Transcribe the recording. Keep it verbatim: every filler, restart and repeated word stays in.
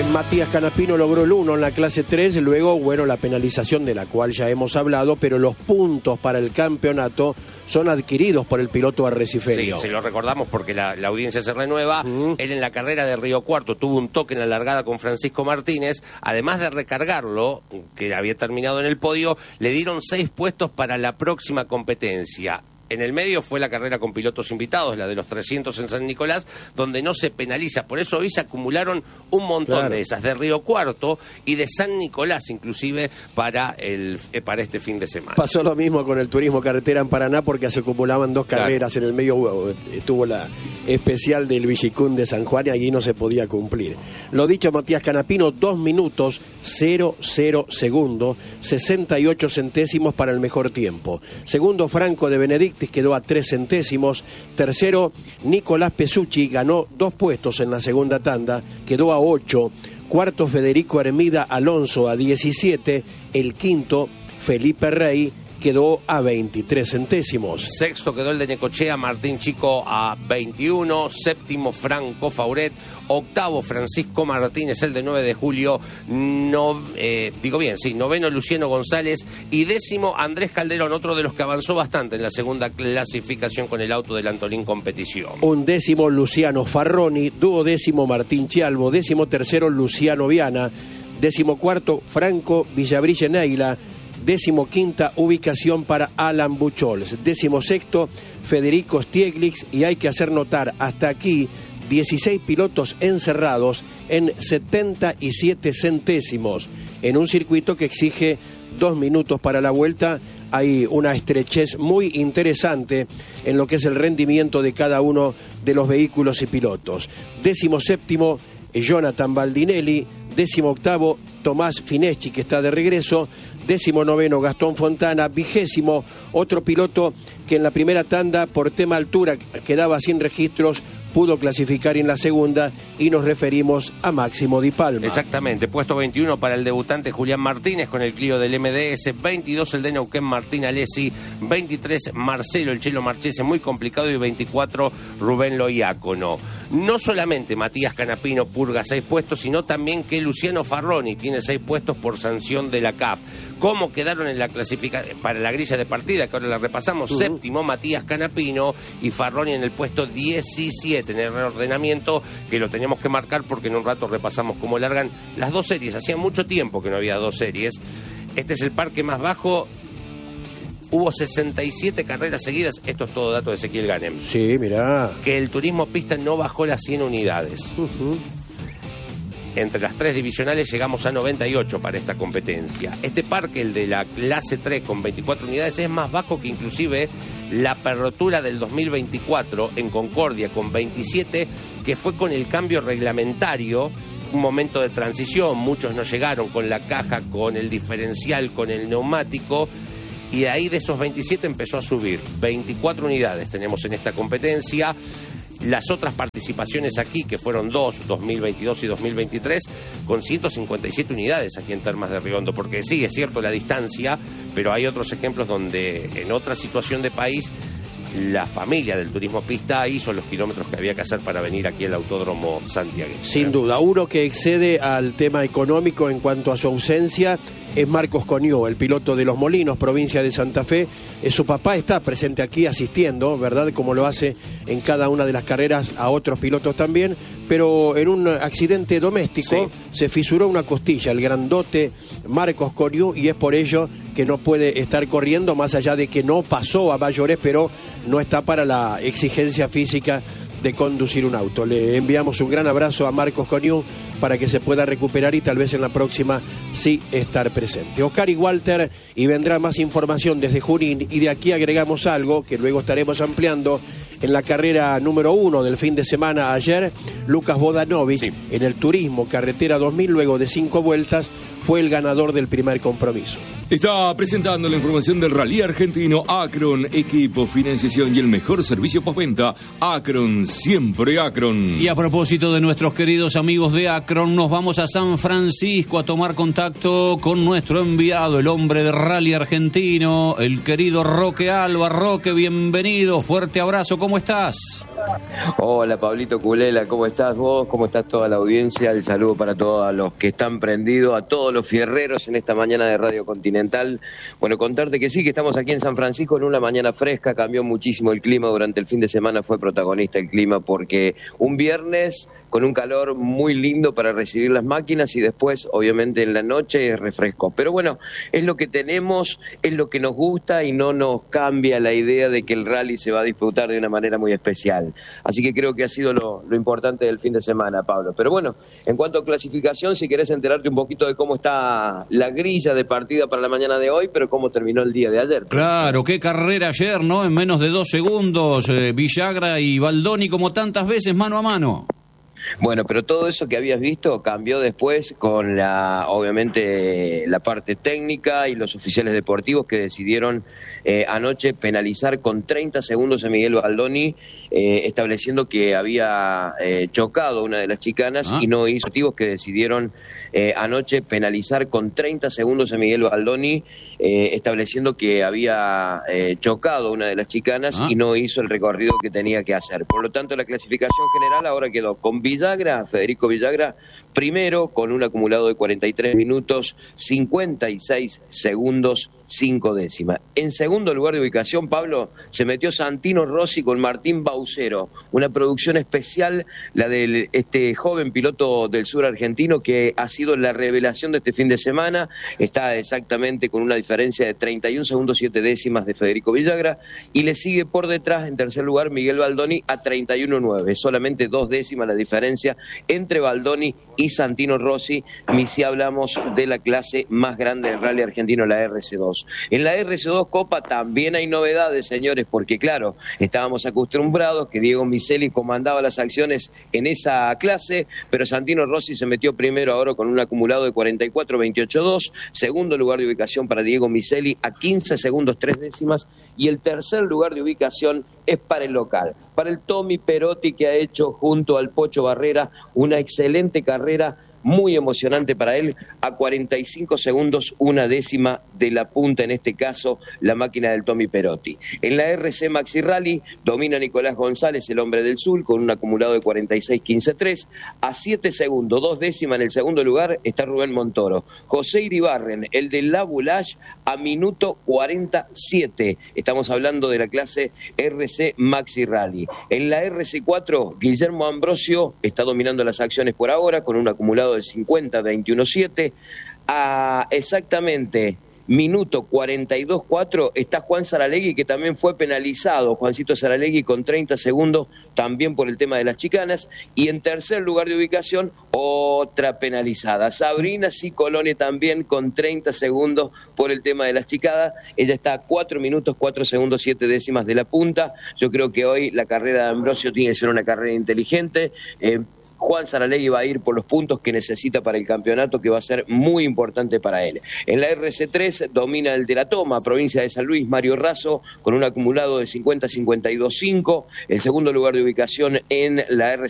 Eh, Matías Canapino logró el uno en la clase tres, luego, bueno, la penalización de la cual ya hemos hablado, pero los puntos para el campeonato son adquiridos por el piloto arrecifeño. Sí, se lo recordamos porque la, la audiencia se renueva. Uh-huh. Él en la carrera de Río Cuarto tuvo un toque en la largada con Francisco Martínez. Además de recargarlo, que había terminado en el podio, le dieron seis puestos para la próxima competencia. En el medio fue la carrera con pilotos invitados, la de los trescientos en San Nicolás, donde no se penaliza. Por eso hoy se acumularon un montón claro. de esas, de Río Cuarto y de San Nicolás, inclusive, para el eh, para este fin de semana. Pasó lo mismo con el turismo carretera en Paraná, porque se acumulaban dos carreras. Claro. En el medio estuvo la especial del Villicún de San Juan y allí no se podía cumplir. Lo dicho, Matías Canapino, dos minutos, cero cero segundos, sesenta y ocho centésimos para el mejor tiempo. Segundo, Franco de Benedictis, quedó a tres centésimos. Tercero, Nicolás Pesucci, ganó dos puestos en la segunda tanda, quedó a ocho. Cuarto, Federico Hermida Alonso a diecisiete. El quinto, Felipe Rey, quedó a veintitrés centésimos. Sexto quedó el de Necochea, Martín Chico a veintiuno. Séptimo, Franco Fauret. Octavo, Francisco Martínez, el de nueve de julio. No, eh, digo bien, sí, noveno, Luciano González. Y décimo, Andrés Calderón, otro de los que avanzó bastante en la segunda clasificación con el auto del Antolín Competición. Un décimo, Luciano Farroni. Duodécimo, Martín Chialvo. Décimo tercero, Luciano Viana. Décimo cuarto, Franco Villabrille Neila. Décimo quinta ubicación para Alan Buchols. Décimo sexto, Federico Stieglitz. Y hay que hacer notar, hasta aquí, dieciséis pilotos encerrados en setenta y siete centésimos. En un circuito que exige dos minutos para la vuelta, hay una estrechez muy interesante en lo que es el rendimiento de cada uno de los vehículos y pilotos. Décimo séptimo, Jonathan Baldinelli. Décimo octavo, Tomás Fineschi, que está de regreso. Décimo noveno, Gastón Fontana. Vigésimo, otro piloto que en la primera tanda, por tema altura, quedaba sin registros, pudo clasificar en la segunda, y nos referimos a Máximo Di Palma. Exactamente, puesto veintiuno para el debutante Julián Martínez con el Clio del M D S, veintidós el de Neuquén Martín Alessi, veintitrés Marcelo el Chelo Marchese, muy complicado, y veinticuatro Rubén Loiácono. No solamente Matías Canapino purga seis puestos, sino también que Luciano Farroni tiene seis puestos por sanción de la C A F. ¿Cómo quedaron en la clasificación para la grilla de partida, que ahora la repasamos? Uh-huh. Séptimo, Matías Canapino, y Farroni en el puesto diecisiete en el reordenamiento, que lo teníamos que marcar porque en un rato repasamos cómo largan las dos series. Hacía mucho tiempo que no había dos series. Este es el parque más bajo. Hubo sesenta y siete carreras seguidas. Esto es todo dato de Ezequiel Ganem. Sí, mirá. Que el turismo pista no bajó las cien unidades. Uh-huh. Entre las tres divisionales llegamos a noventa y ocho para esta competencia. Este parque, el de la clase tres con veinticuatro unidades, es más bajo que inclusive la apertura del dos mil veinticuatro en Concordia con veintisiete, que fue con el cambio reglamentario, un momento de transición. Muchos no llegaron con la caja, con el diferencial, con el neumático, y de ahí de esos veintisiete empezó a subir. veinticuatro unidades tenemos en esta competencia. Las otras participaciones aquí, que fueron dos, dos mil veintidós y dos mil veintitrés, con ciento cincuenta y siete unidades aquí en Termas de Riondo, porque sí, es cierto la distancia, pero hay otros ejemplos donde en otra situación de país la familia del turismo pista hizo los kilómetros que había que hacer para venir aquí al Autódromo santiagueño. Sin duda, uno que excede al tema económico en cuanto a su ausencia es Marcos Conió, el piloto de Los Molinos, provincia de Santa Fe. Su papá está presente aquí asistiendo, ¿verdad? Como lo hace en cada una de las carreras a otros pilotos también, pero en un accidente doméstico sí. se fisuró una costilla, el grandote Marcos Conió, y es por ello que no puede estar corriendo, más allá de que no pasó a mayores, pero no está para la exigencia física de conducir un auto. Le enviamos un gran abrazo a Marcos Coniú para que se pueda recuperar y tal vez en la próxima sí estar presente. Oscar y Walter, y vendrá más información desde Junín, y de aquí agregamos algo que luego estaremos ampliando. En la carrera número uno del fin de semana ayer, Lucas Vodanovic, sí. en el Turismo Carretera dos mil, luego de cinco vueltas, fue el ganador del primer compromiso. Está presentando la información del Rally Argentino Acron, equipo, financiación y el mejor servicio postventa. Acron, siempre Acron. Y a propósito de nuestros queridos amigos de Acron, nos vamos a San Francisco a tomar contacto con nuestro enviado, el hombre de Rally Argentino, el querido Roque Alba. Roque, bienvenido, fuerte abrazo, ¿cómo estás? Hola Pablito Culela, ¿cómo estás vos? ¿Cómo estás toda la audiencia? El saludo para todos los que están prendidos, a todos los fierreros en esta mañana de Radio Continental. Bueno, contarte que sí, que estamos aquí en San Francisco en una mañana fresca, cambió muchísimo el clima durante el fin de semana, fue protagonista el clima porque un viernes con un calor muy lindo para recibir las máquinas y después, obviamente, en la noche refresco. Pero bueno, es lo que tenemos, es lo que nos gusta y no nos cambia la idea de que el rally se va a disfrutar de una manera muy especial. Así que creo que ha sido lo, lo importante del fin de semana, Pablo. Pero bueno, en cuanto a clasificación, si querés enterarte un poquito de cómo está la grilla de partida para la mañana de hoy, pero cómo terminó el día de ayer. Claro, qué carrera ayer, ¿no? En menos de dos segundos, eh, Villagra y Baldoni como tantas veces mano a mano. Bueno, pero todo eso que habías visto cambió después con la, obviamente, la parte técnica y los oficiales deportivos que decidieron eh, anoche penalizar con treinta segundos a Miguel Baldoni, eh, estableciendo que había eh, chocado una de las chicanas ah. y no hizo motivos que decidieron eh, anoche penalizar con treinta segundos a Miguel Baldoni, eh, estableciendo que había eh, chocado una de las chicanas ah. y no hizo el recorrido que tenía que hacer. Por lo tanto, la clasificación general ahora quedó con Villagra, Federico Villagra, primero con un acumulado de cuarenta y tres minutos, cincuenta y seis segundos, cinco décimas. En segundo lugar de ubicación, Pablo, se metió Santino Rossi con Martín Baucero, una producción especial, la de este joven piloto del sur argentino que ha sido la revelación de este fin de semana, está exactamente con una diferencia de treinta y un segundos, siete décimas de Federico Villagra, y le sigue por detrás, en tercer lugar, Miguel Baldoni a treinta y uno nueve, solamente dos décimas la diferencia entre Baldoni y Santino Rossi, y si hablamos de la clase más grande del rally argentino, la R C dos. En la R C dos Copa también hay novedades, señores, porque claro, estábamos acostumbrados que Diego Miseli comandaba las acciones en esa clase, pero Santino Rossi se metió primero ahora con un acumulado de cuarenta y cuatro veintiocho dos, segundo lugar de ubicación para Diego Miseli a quince segundos, tres décimas, y el tercer lugar de ubicación es para el local, para el Tommy Perotti, que ha hecho junto al Pocho Barrera una excelente carrera, muy emocionante para él, a cuarenta y cinco segundos, una décima de la punta, en este caso, la máquina del Tommy Perotti. En la R C Maxi Rally domina Nicolás González, el hombre del sur, con un acumulado de cuarenta y seis quince tres, a siete segundos, dos décimas en el segundo lugar está Rubén Montoro. José Iribarren, el de La Boulage, a minuto cuarenta y siete. Estamos hablando de la clase R C Maxi Rally. En la R C cuatro, Guillermo Ambrosio está dominando las acciones por ahora, con un acumulado de cincuenta veintiuno siete, a exactamente minuto cuarenta y dos cuatro está Juan Saralegui, que también fue penalizado, Juancito Saralegui con treinta segundos, también por el tema de las chicanas, y en tercer lugar de ubicación, otra penalizada, Sabrina Cicolone también con treinta segundos por el tema de las chicadas, ella está a cuatro minutos, cuatro segundos, siete décimas de la punta. Yo creo que hoy la carrera de Ambrosio tiene que ser una carrera inteligente. eh, Juan Saralegui va a ir por los puntos que necesita para el campeonato, que va a ser muy importante para él. En la R C tres domina el de la Toma, provincia de San Luis, Mario Razo, con un acumulado de cincuenta cincuenta y dos cinco. El segundo lugar de ubicación en la R C